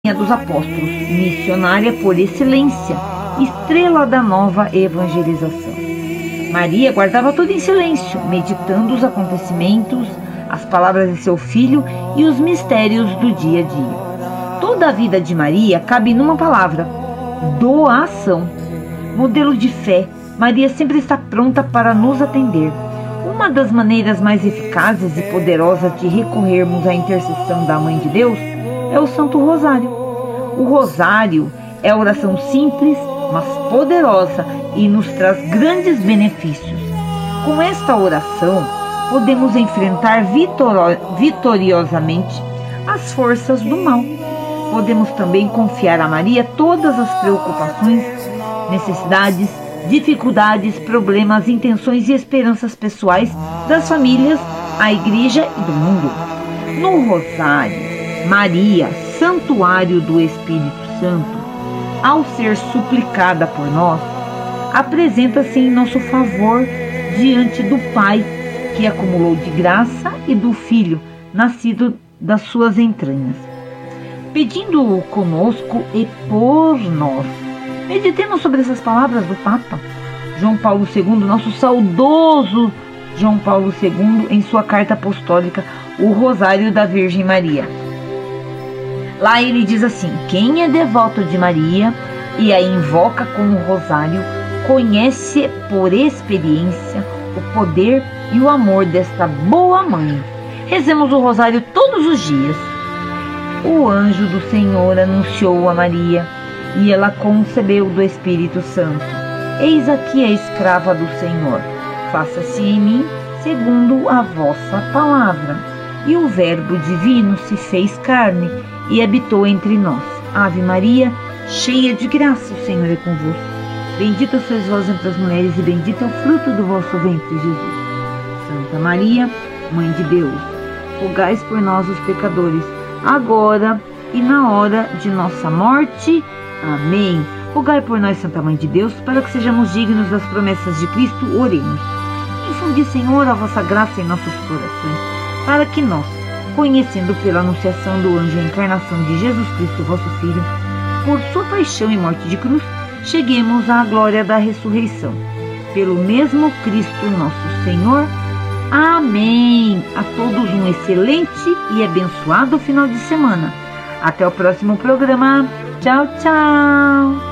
dos apóstolos, missionária por excelência, estrela da nova evangelização. Maria guardava tudo em silêncio, meditando os acontecimentos, as palavras de seu filho e os mistérios do dia a dia. Toda a vida de Maria cabe numa palavra: doação. Modelo de fé, Maria sempre está pronta para nos atender. Uma das maneiras mais eficazes e poderosas de recorrermos à intercessão da Mãe de Deus é o Santo Rosário. O Rosário é oração simples, mas poderosa e nos traz grandes benefícios. Com esta oração, podemos enfrentar vitoriosamente as forças do mal. Podemos também confiar a Maria todas as preocupações, necessidades, dificuldades, problemas, intenções e esperanças pessoais das famílias, a igreja e do mundo. No Rosário, Maria, santuário do Espírito Santo, ao ser suplicada por nós, apresenta-se em nosso favor diante do Pai, que acumulou de graça, e do Filho, nascido das suas entranhas, pedindo-o conosco e por nós. Meditemos sobre essas palavras do Papa João Paulo II, nosso saudoso João Paulo II, em sua carta apostólica, o Rosário da Virgem Maria. Lá ele diz assim: quem é devoto de Maria e a invoca com o rosário, conhece por experiência o poder e o amor desta boa mãe. Rezemos o rosário todos os dias. O anjo do Senhor anunciou a Maria, e ela concebeu do Espírito Santo. Eis aqui a escrava do Senhor. Faça-se em mim segundo a vossa palavra. E o Verbo divino se fez carne e habitou entre nós. Ave Maria, cheia de graça, o Senhor é convosco. Bendita sois vós entre as mulheres, e bendito é o fruto do vosso ventre, Jesus. Santa Maria, Mãe de Deus, rogai por nós, os pecadores, agora e na hora de nossa morte. Amém. Rogai por nós, Santa Mãe de Deus, para que sejamos dignos das promessas de Cristo. Oremos. Infundi, Senhor, a vossa graça em nossos corações, para que nós, conhecendo pela anunciação do anjo a encarnação de Jesus Cristo, vosso Filho, por sua paixão e morte de cruz, cheguemos à glória da ressurreição. Pelo mesmo Cristo nosso Senhor. Amém. A todos um excelente e abençoado final de semana. Até o próximo programa. Tchau, tchau.